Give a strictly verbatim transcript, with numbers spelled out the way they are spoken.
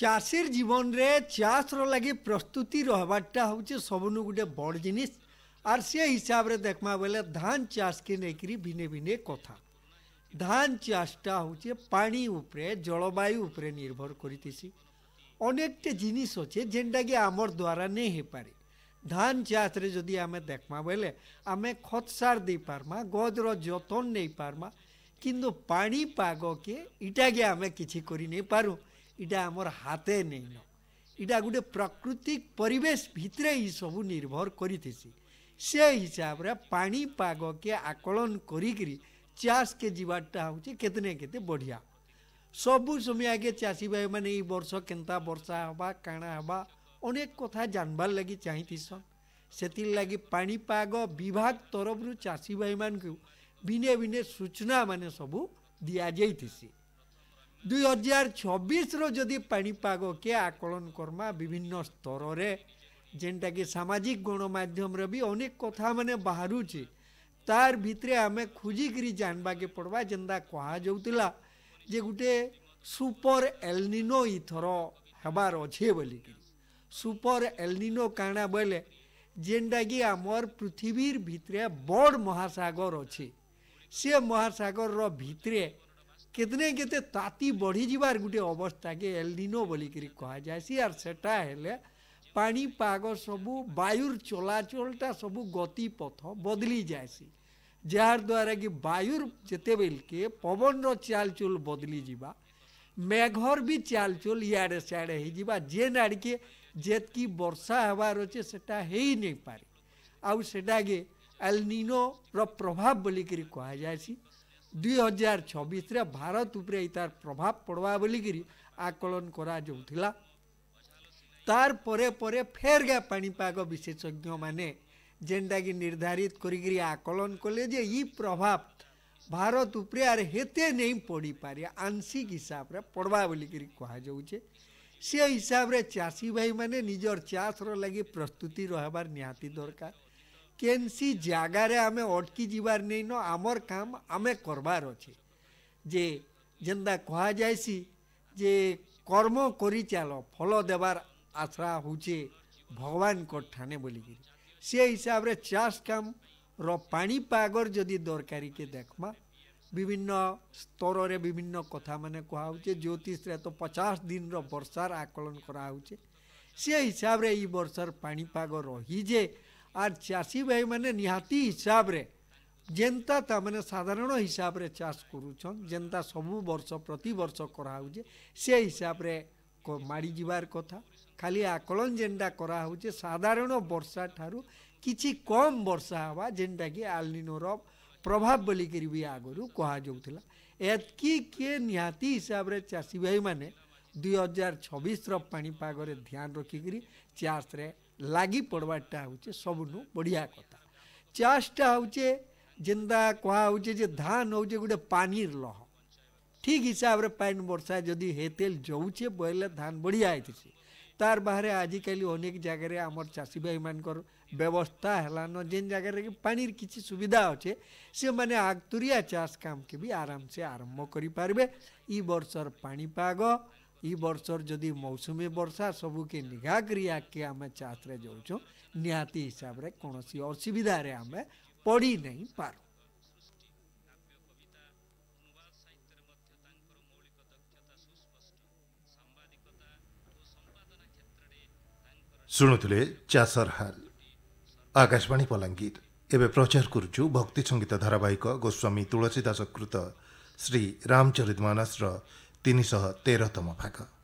चाषीर जीवन रे चाष लगी प्रस्तुति रहबाटा हूँ सबनु गोटे बड़ जिनिस आर से हिसाब रे देखमा बेले धान चाष के लेकरी भिने भिने कथा। धान चाषटा हूँ पानी उपरे जलवायु उपरे निर्भर करितिसी अनेकटे जिनिस अच्छे जेनटा कि आमर द्वारा नहीं हो पारे। धान चाष रे जदि आमे देखमा बेले आमे खत सार दे पारमा गजर जतन नहीं पारमा किंतु पानी पाग के इटा के आमे किछि करि नहीं पारू इटा आमर हाथे नहीं न इटा गोटे प्राकृतिक परिवेश भितरे ही सबू निर्भर करिथिसी से हिसाब रे पानी पाग के आकलन करिकरी चाष के जीवाटा होचे केतने केते बढ़िया। सबू समय आगे चाषी भाई माने ई वर्ष केनता वर्षा हबा काଣା हबा अनेक कथा जानबार लगी चाहिथिसन। सेतिर लगी पानीपाग विभाग तरफ चाषी भाई मान को भिने भिने सूचना माने सबू दिया जाइथिसी। दुई हजार छब्बीस रदि पानीपाग के आकलन करमा विभिन्न स्तर रे जेनटा कि सामाजिक गणमाध्यम रे भी अनेक कथा माने बाहरुचे तार भितरे आमे खोजिकी जानवा के पड़वा जेनता कहा जाउतिला जे गुटे सुपर एलनिनो इथर हेबार अच्छे बोलिकी। सुपर एलनिनो काଣା बोले जेनटा कि आमर पृथ्वीर भितरे बड़ महासागर अच्छे से महासागर रो भितरे कितने केते ताती बढ़ी जीवार गुटे अवस्था के एलनिनो बोलिकी कहा जायसी आर सेटा हेले पानी पाग सबू वायुर चलाचलटा सबू गति पथ बदली जायसी जार द्वारा कि वायुर जेते बेल के पवन रो चालचुल बदली जीवा मेघर भी चालचुल इाड़े सियाड़े हो जीवा जेन आड़ के जेतकी वर्षा हबार अच्छे सेटा हेई नहीं पारे आउ सेटा के एलनिनो रो प्रभाव बोलिकी कहा जायसी। दुई हजार छब्बीस रे भारत उपरे तार प्रभाव पड़वा बोलिकी आकलन करा जाउथिला। तार परे परे फेर गा पानीपाग विशेषज्ञ माने जेनटा कि निर्धारित करिकी आकलन कले जे ई प्रभाव भारत उपरे आर हेते नहीं पड़ी पारे आंशिक हिसाब रे पड़वा बोलिकी कहा जाउछे। से हिसाब रे चाषी भाई माने निजर चाष रो लगी प्रस्तुति रहबार निहाती दरकार। केनसी जगार आमे अटकी जीवार नहीं न आमर काम आमे करबार अच्छे जे जेनता कहा जायसी जे कर्म करी चलो फल देवार आशा होचे भगवान को ठाने बोलिकी से हिसाब रे चाष काम रो पानी पागर जदि दरकारी के देखमा विभिन्न स्तर रे विभिन्न कथा माने कहा होचे। ज्योतिष रे तो पचास दिन रो वर्षार आकलन करा होचे से हिसाब रे ई वर्षार पानी पाग रही जे आर चाषी भाई माने निहाती हिसाब रे जेनता ता माने साधारण हिसाब रे चाष करूछन जेनता सबु वर्ष प्रति वर्ष करा होचे से हिसाब रे माड़ी जीवार कथा खाली आकलन जेनटा करा होचे साधारण वर्षा ठारू किछि कम वर्षा हवा जेनटा कि एलनिनोर प्रभाव बोलिकी भी आगरू कहा जाउथिला। एतकी के निहाती हिसाब रे चाषी भाई माने दुई हजार छब्बीस पानीपाग रे ध्यान रखिकी चाष रे लागी पड़वाटा हूँ सबनु बढ़िया कथा। चाषटा हूँ जेनता कहा हूँ जे धान हूँ गोटे पानी लह ठीक हिसाब रे पानी वर्षा जदि हेतेल जाऊे बोले धान बढ़िया होती तार बाहर आजिकल अनेक जगार आमर चाषी भाई मानकर व्यवस्था है जेन जगार कि पानी किसी सुविधा अच्छे से माने आगतुरिया चाष काम के भी आराम से आरंभ करें। ई वर्षर पानीपाग ई वर्षर जदि मौसमी वर्षा सबू के निघा करिया के आमे चाष रे जाउछो निहाती हिसाब रे कोनोसी असुविधा रे आमे पड़ी नहीं पार। शुणुले चाषर हाल आकाशवाणी बलांगीर एवं प्रचार करुचु भक्ति संगीत धारावाहिक गोस्वामी तुलसीदास कृत श्री रामचरितमानस तीन सौ तेरहतम भाग।